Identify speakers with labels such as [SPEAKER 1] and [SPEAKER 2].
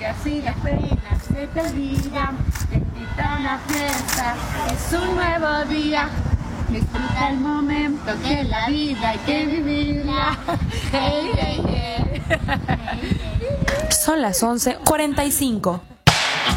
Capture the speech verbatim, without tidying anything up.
[SPEAKER 1] así las penas se te olvidan. Esta una fiesta, es un nuevo día. Disfruta el momento que la vida hay que vivirla. Hey, hey, hey.
[SPEAKER 2] Son las once cuarenta y cinco.